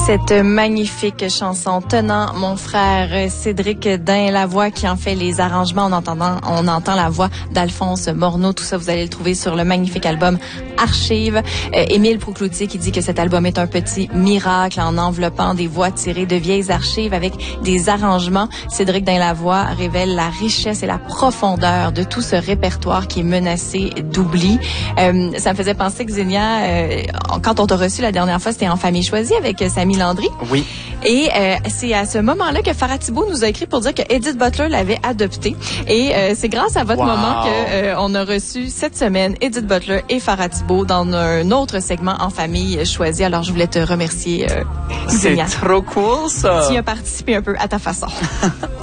Cette magnifique chanson Tenant mon frère Cédric Dain-Lavoie qui en fait les arrangements. On entend la voix d'Alphonse Morneau. Tout ça, vous allez le trouver sur le magnifique album Archives. Émile Proucloutier qui dit que cet album est un petit miracle en enveloppant des voix tirées de vieilles archives avec des arrangements. Cédric Dain-Lavoie révèle la richesse et la profondeur de tout ce répertoire qui est menacé d'oubli. Ça me faisait penser que Xenia, quand on t'a reçu la dernière fois, c'était en famille choisie avec Samy Landry. Oui. Et c'est à ce moment-là que Farah Thibault nous a écrit pour dire que Edith Butler l'avait adopté. Et c'est grâce à votre moment que on a reçu cette semaine Edith Butler et Farah Thibault dans un autre segment en famille choisie. Alors je voulais te remercier, C'est Xenia. trop cool ça. Tu y as participé un peu à ta façon.